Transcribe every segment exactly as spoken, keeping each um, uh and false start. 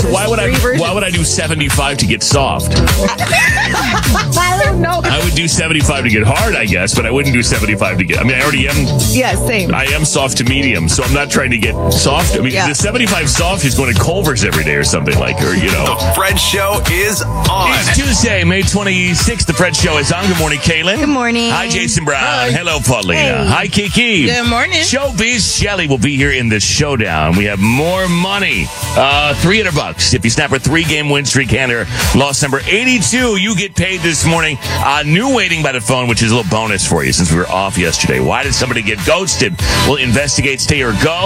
So why would I? Why would I do seventy-five to get soft? I don't know. I would do seventy-five to get hard, I guess, but I wouldn't do seventy-five to get. I mean, I already am. Yeah, same. I am soft to medium, so I'm not trying to get soft. I mean, Yeah. the seventy-five soft is going to Culver's every day or something like, or you know. The Fred Show is on. It's Tuesday, May twenty-sixth. The Fred Show is on. Good morning, Kaylin. Good morning. Hi, Jason Brown. Hi. Hello, Paulina. Hey. Hi, Kiki. Good morning. Showbiz Shelly will be here in the showdown. We have more money. Uh, three hundred bucks. If you snap a three-game win streak and or loss number eighty-two, you get paid this morning. Uh, new waiting by the phone, which is a little bonus for you since we were off yesterday. Why did somebody get ghosted? We'll investigate, stay or go.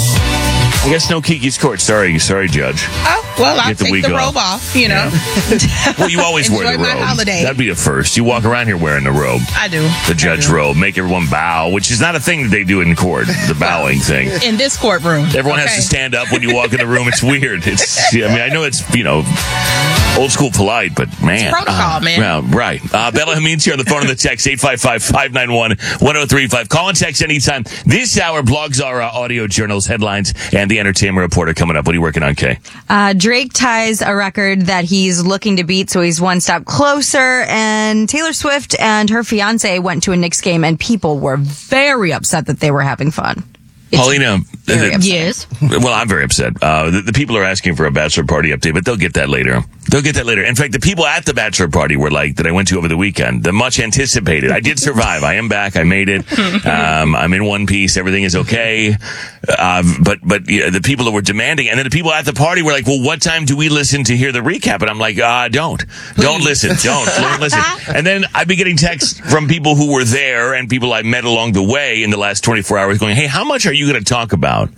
I guess no Kiki's court. Sorry, sorry, Judge. Oh, well, I'll Get the take week the off. robe off, you know. Well, you always wear the Enjoy my robe. holiday. That'd be a first. You walk around here wearing the robe. I do. The judge robe. Make everyone bow, which is not a thing that they do in court, the bowing thing. In this courtroom. Everyone okay? has to stand up when you walk in the room. It's weird. It's. I mean, I know it's, you know, old school polite, but man. It's protocol, uh, man. Yeah, right. Uh, Bella Hamid's here on the phone and the text, eight five five, five nine one, one oh three five. Call and text anytime. This hour, blogs are uh, audio journals, headlines, and the entertainment reporter coming up. What are you working on, Kay? Uh, Drake ties a record that he's looking to beat, so he's one step closer. And Taylor Swift and her fiance went to a Knicks game, and people were very upset that they were having fun. It's Paulina. very the- upsetting. Yes. Well, I'm very upset. Uh, the, the people are asking for a bachelor party update, but they'll get that later. They'll get that later. In fact, the people at the bachelor party were like, that I went to over the weekend, the much anticipated. I did survive. I am back. I made it. Um, I'm in one piece. Everything is okay. Uh, but, but yeah, the people that were demanding, and then the people at the party were like, well, what time do we listen to hear the recap? And I'm like, uh, don't, don't listen. Don't, don't listen. And then I'd be getting texts from people who were there and people I met along the way in the last twenty-four hours going, hey, how much are you going to talk about?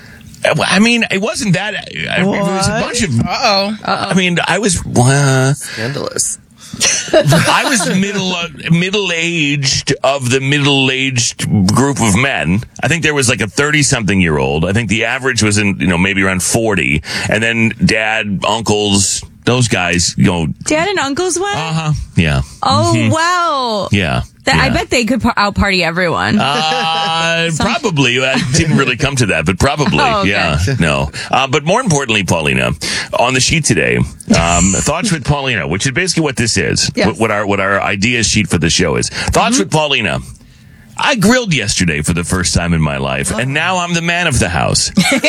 I mean, it wasn't that. I mean, it was a bunch of. Uh-oh. I mean, I was. Uh, Scandalous. I was middle uh, middle aged of the middle aged group of men. I think there was like a thirty something year old. I think the average was in you know maybe around forty, and then dad, uncles, those guys. You know. Dad and uncles went? Uh huh. Yeah. Oh, Mhm. wow. Yeah. That, I Yeah. bet they could par- out party everyone. Uh, probably. I didn't really come to that, but probably. Oh, okay. Yeah. No. Uh, but more importantly, Paulina, on the sheet today, um, Thoughts with Paulina, which is basically what this is. Yes. What, what our, what our idea sheet for the show is. Thoughts with Paulina. I grilled yesterday for the first time in my life, and now I'm the man of the house.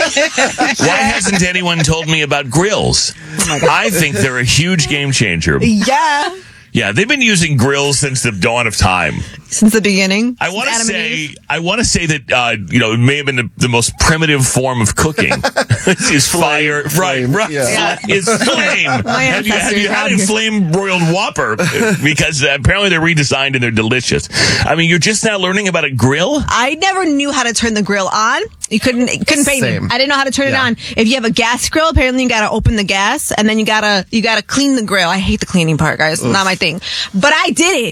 Why hasn't anyone told me about grills? I think they're a huge game changer. Yeah, Yeah, they've been using grills since the dawn of time. since the beginning. I want to Adam and say, Eve. I want to say that uh, you know it may have been the, the most primitive form of cooking. Is fire, right? Right, yeah. is flame. My have you, have you ancestors had out a here. flame broiled Whopper? Because uh, apparently they're redesigned and they're delicious. I mean, you're just now learning about a grill. I never knew how to turn the grill on. You couldn't you couldn't pay me. Same. I didn't know how to turn Yeah. it on. If you have a gas grill, apparently you gotta open the gas and then you gotta you gotta clean the grill. I hate the cleaning part, guys. Not my thing. But I did it.